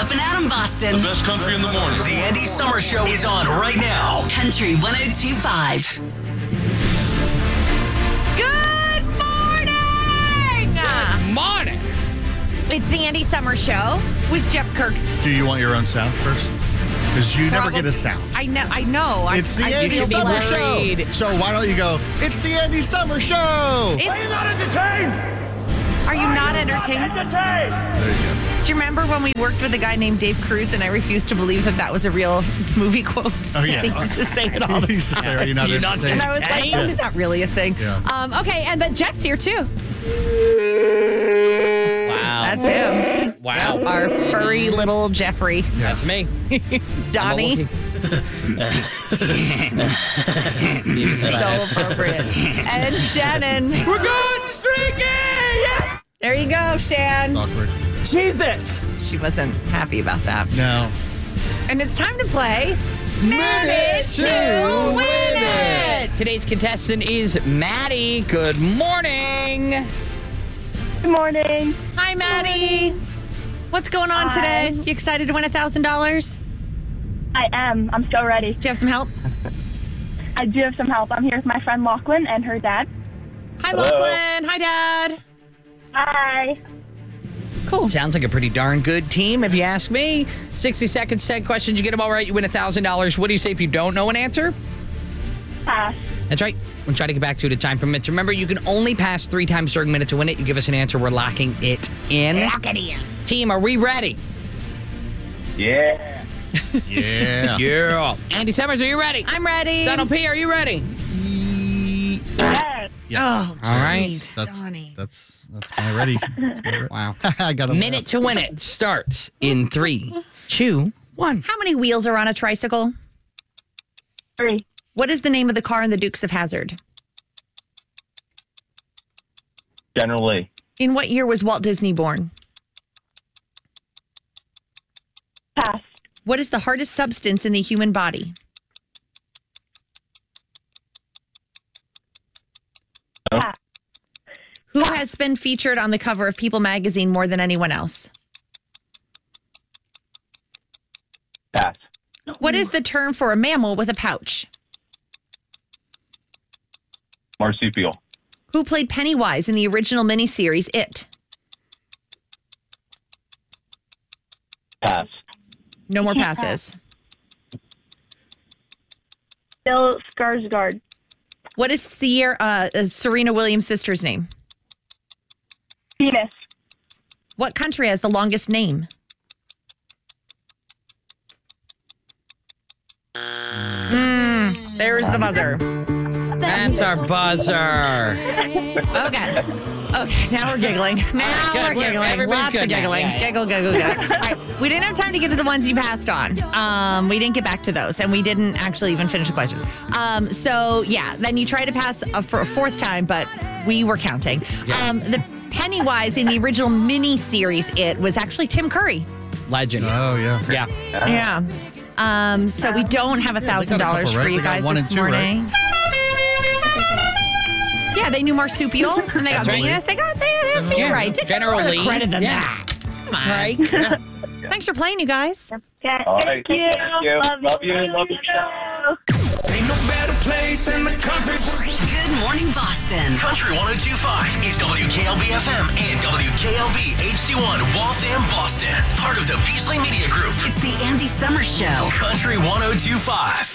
Jeff and Adam Boston. The best country in the morning. The Andy Summer Show is on right now. Country 102.5. Good morning! Morning. It's the Andy Summer Show with Jeff Kirk. Do you want your own sound first? Because you never get a sound. I know. It's the I Andy feel Summer worried. Show. So why don't you go, it's the Andy Summer Show. Are you not entertained? Are you not entertained? Entertained! There you go. Do you remember when we worked with a guy named Dave Cruz and I refused to believe that was a real movie quote? Oh, yeah. He used to say it all the He used to say, are you not You're not entertained? And I was like, that's not really a thing. Yeah. Okay, but Jeff's here too. Wow. That's him. Wow. Our furry little Jeffrey. That's me. Donnie. So appropriate. And Shannon. We're going streaky! Yeah. There you go, Shan. It's awkward. Jesus! She wasn't happy about that. No. And it's time to play Minute to Win It. Today's contestant is Maddie. Good morning. Good morning. Hi, Maddie. What's going on today? You excited to win $1,000? I am. I'm so ready. Do you have some help? I do have some help. I'm here with my friend Lachlan and her dad. Hi, Lachlan. Hi, Dad. Hi. Cool. Sounds like a pretty darn good team, if you ask me. 60 seconds, 10 questions. You get them all right, you win $1,000. What do you say if you don't know an answer? Pass. That's right. We'll try to get back to it at time permits. Remember, you can only pass 3 times during Minute to Win It. You give us an answer, we're locking it in. Lock it in. Team, are we ready? Yeah. Yeah. Yeah. Andy Summers, are you ready? I'm ready. Donald P., are you ready? Yes. Oh, All right. jeez, Donnie. That's my ready. Wow. I got a Minute to Win It starts in 3, 2, 1. How many wheels are on a tricycle? 3. What is the name of the car in the Dukes of Hazzard? Generally. In what year was Walt Disney born? Pass. What is the hardest substance in the human body? No. Pass. Who has been featured on the cover of People magazine more than anyone else? Pass. What is the term for a mammal with a pouch? Marsupial. Who played Pennywise in the original miniseries It? Pass. No more passes. Bill Skarsgård. What is Serena Williams' sister's name? Venus. What country has the longest name? There's the buzzer. That's our buzzer. Okay, now we're giggling. Now Good. we're giggling. Everybody's Lots good of now. giggling. Yeah. Giggle. All right, we didn't have time to get to the ones you passed on. We didn't get back to those, and we didn't actually even finish the questions. So, yeah, then you tried to pass for a 4th time, but we were counting. Yeah. The Pennywise in the original mini-series It was actually Tim Curry. Legend. Oh, yeah. Yeah. Yeah. So we don't have $1,000 couple, for right? you They got guys 1 this and 2, right? morning. Yeah, they knew marsupial and they got That's right. Venus. They got a few Yeah. right. Take General more Lee. credit than Yeah. that. Come on. Right? Thanks for playing, you guys. Okay. All right. Thank you. Thank you. Love you. Love your show. Ain't no better place in the country. Good morning, Boston. Country 102.5 is WKLB FM and WKLB HD1 Waltham, Boston. Part of the Beasley Media Group. It's the Andy Summer Show. Country 102.5.